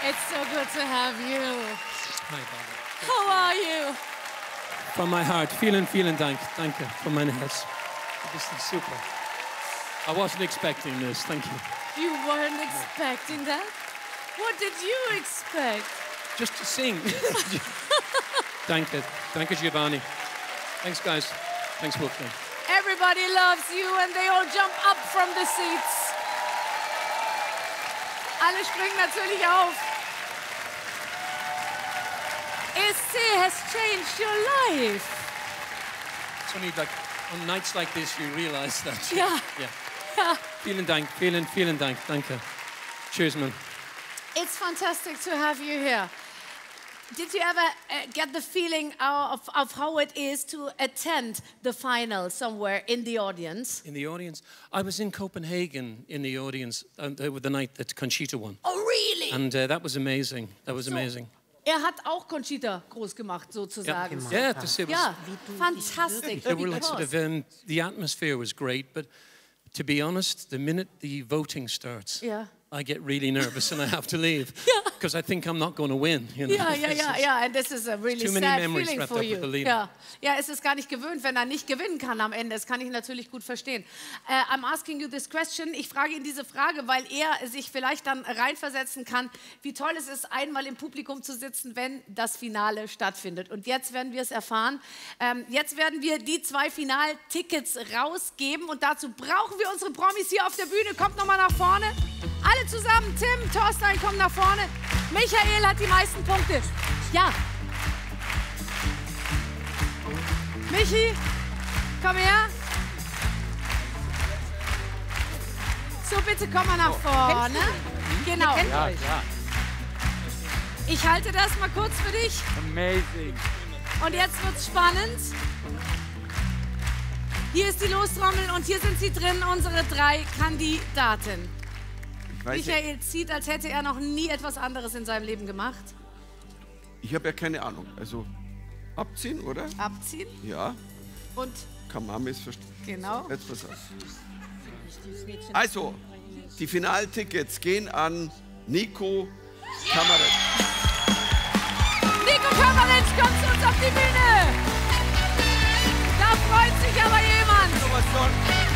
It's so good to have you. Hi, Barbara. How are you? Von my heart. Vielen, vielen Dank. Danke von meinem Herz. Du bist super. I wasn't expecting this. Thank you. You weren't expecting that? What did you expect? Just to sing. Danke. Danke, Giovanni. Thanks, guys. Thanks, Wolfgang. Everybody loves you and they all jump up from the seats. Alle springen natürlich auf. ESC has changed your life. It's only like on nights like this you realize that. Yeah. Yeah. Vielen Dank. Vielen, vielen Dank. Danke. Cheers, man. It's fantastic to have you here. Did you ever get the feeling of how it is to attend the final somewhere in the audience? In the audience? I was in Copenhagen in the audience the night that Conchita won. Oh, really? And that was amazing. That was amazing. Hat auch Conchita groß gemacht, sozusagen. Yeah, to see it was, Ja, fantastic. there were like sort of, the atmosphere was great, but to be honest, the minute the voting starts, Yeah. I get really nervous and I have to leave because I think I'm not going to win. You know? Ja, and this is a really Too many sad memories feeling wrapped for up you. with the leader. Ja, es ist gar nicht gewöhnt, wenn er nicht gewinnen kann am Ende. Das kann ich natürlich gut verstehen. I'm asking you this question. Ich frage ihn diese Frage, weil er sich vielleicht dann reinversetzen kann, wie toll es ist, einmal im Publikum zu sitzen, wenn das Finale stattfindet. Und jetzt werden wir es erfahren. Jetzt werden wir die 2 Finaltickets rausgeben und dazu brauchen wir unsere Promis hier auf der Bühne. Kommt nochmal nach vorne. Alle zusammen, Tim, Thorstein, komm nach vorne. Michael hat die meisten Punkte. Ja. Michi, komm her. So, bitte komm mal nach vorne. Genau. Ja, klar. Ich halte das mal kurz für dich. Amazing. Und jetzt wird's spannend. Hier ist die Lostrommel und hier sind sie drin, unsere 3 Kandidaten. Michael sieht, als hätte er noch nie etwas anderes in seinem Leben gemacht. Ich habe ja keine Ahnung. Also abziehen, oder? Abziehen. Ja. Und Kamame ist verstanden. genau. Jetzt pass auf. Also, die Finaltickets gehen an Nico Kamaretz. Nico Kamaretz kommt zu uns auf die Bühne. Da freut sich aber jemand.